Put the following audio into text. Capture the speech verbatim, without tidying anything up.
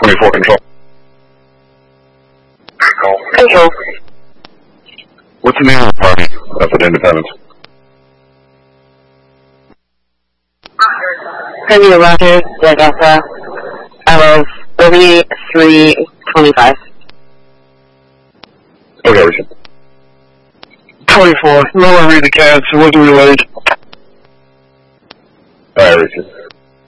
twenty-four control. Control. What's the name of the party up at Independence? Premier Roger, Delta, out of thirty-three twenty-five. Okay, we should. twenty-four. No one read the C A D, so we'll do relayed.